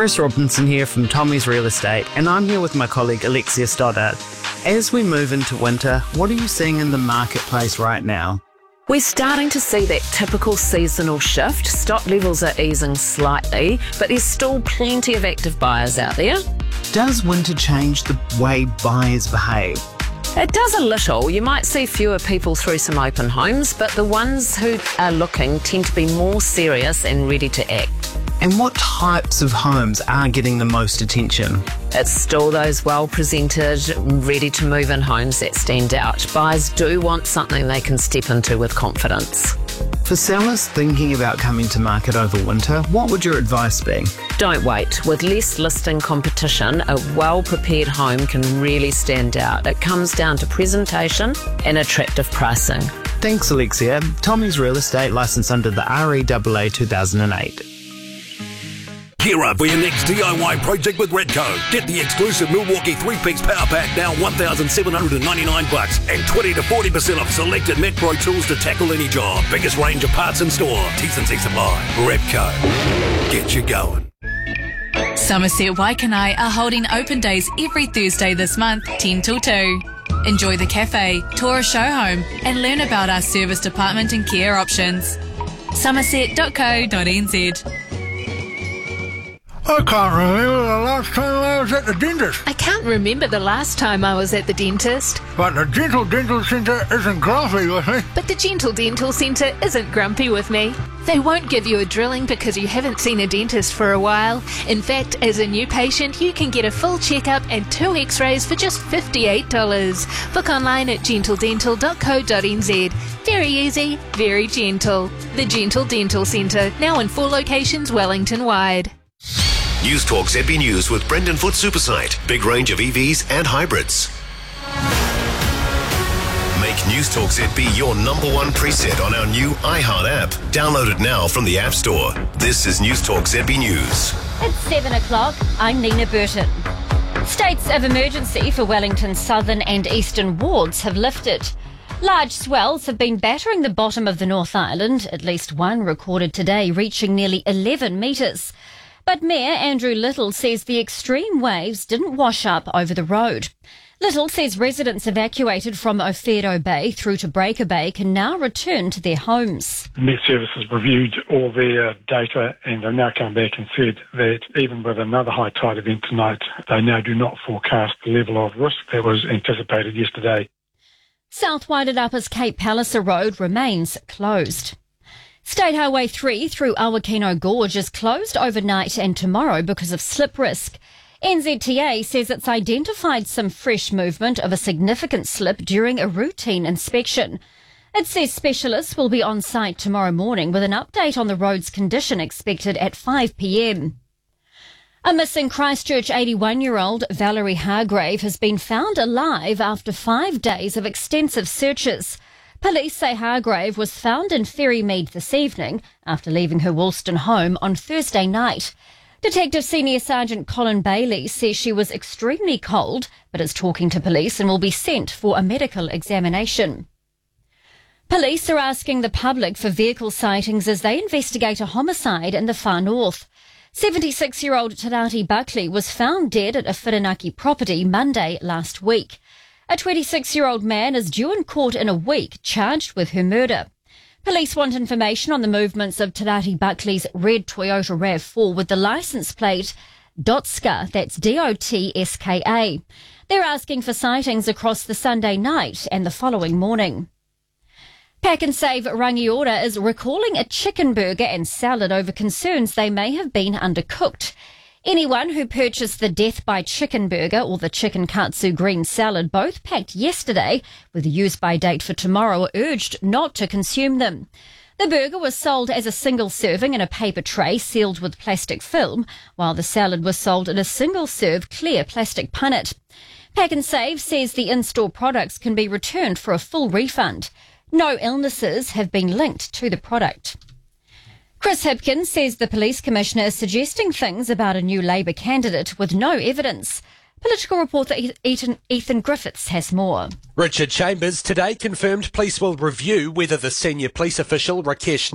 Chris Robinson here from Tommy's Real Estate, and I'm here with my colleague Alexia Stoddart. As we move into winter, what are you seeing in the marketplace right now? We're starting to see that typical seasonal shift. Stock levels are easing slightly, but there's still plenty of active buyers out there. Does winter change the way buyers behave? It does a little. You might see fewer people through some open homes, but the ones who are looking tend to be more serious and ready to act. And what types of homes are getting the most attention? It's still those well-presented, ready-to-move-in homes that stand out. Buyers do want something they can step into with confidence. For sellers thinking about coming to market over winter, what would your advice be? Don't wait. With less listing competition, a well-prepared home can really stand out. It comes down to presentation and attractive pricing. Thanks, Alexia. Tommy's Real Estate, licensed under the REAA 2008. Gear up for your next DIY project with Redco. Get the exclusive Milwaukee 3-piece power pack, now $1,799, and 20 to 40% off selected Metro tools to tackle any job. Biggest range of parts in store. T&C Supply. Redco. Get you going. Somerset Waikanae are holding open days every Thursday this month, 10 till 2. Enjoy the cafe, tour a show home, and learn about our service department and care options. somerset.co.nz. I can't remember the last time I was at the dentist. I can't remember the last time I was at the dentist. But the Gentle Dental Centre isn't grumpy with me. But the Gentle Dental Centre isn't grumpy with me. They won't give you a drilling because you haven't seen a dentist for a while. In fact, as a new patient, you can get a full checkup and 2 x-rays for just $58. Book online at gentledental.co.nz. Very easy, very gentle. The Gentle Dental Centre, now in 4 locations Wellington-wide. News Talk ZB News with Brendan Foot Supersite. Big range of EVs and hybrids. Make News Talk ZB your #1 preset on our new iHeart app. Download it now from the App Store. This is News Talk ZB News. It's 7 o'clock. I'm Nina Burton. States of emergency for Wellington's southern and eastern wards have lifted. Large swells have been battering the bottom of the North Island, at least one recorded today reaching nearly 11 metres. But Mayor Andrew Little says the extreme waves didn't wash up over the road. Little says residents evacuated from Ofero Bay through to Breaker Bay can now return to their homes. The Met Service has reviewed all their data and they've now come back and said that even with another high tide event tonight, they now do not forecast the level of risk that was anticipated yesterday. South Wairarapa's Cape Palliser Road remains closed. State Highway 3 through Awakino Gorge is closed overnight and tomorrow because of slip risk. NZTA says it's identified some fresh movement of a significant slip during a routine inspection. It says specialists will be on site tomorrow morning with an update on the road's condition expected at 5 p.m. A missing Christchurch 81-year-old Valerie Hargrave has been found alive after 5 days of extensive searches. Police say Hargrave was found in Ferrymead this evening after leaving her Woolston home on Thursday night. Detective Senior Sergeant Colin Bailey says she was extremely cold but is talking to police and will be sent for a medical examination. Police are asking the public for vehicle sightings as they investigate a homicide in the far north. 76-year-old Tarati Buckley was found dead at a Whirinaki property Monday last week. A 26-year-old man is due in court in a week, charged with her murder. Police want information on the movements of Tarati Buckley's red Toyota RAV4 with the licence plate Dotska, that's D-O-T-S-K-A. They're asking for sightings across the Sunday night and the following morning. Pack and Save Rangiora is recalling a chicken burger and salad over concerns they may have been undercooked. Anyone who purchased the Death by Chicken burger or the Chicken Katsu green salad, both packed yesterday with a use-by date for tomorrow, are urged not to consume them. The burger was sold as a single serving in a paper tray sealed with plastic film, while the salad was sold in a single-serve clear plastic punnet. Pack and Save says the in-store products can be returned for a full refund. No illnesses have been linked to the product. Chris Hipkins says the police commissioner is suggesting things about a new Labour candidate with no evidence. Political reporter Ethan Griffiths has more. Richard Chambers today confirmed police will review whether the senior police official Rakesh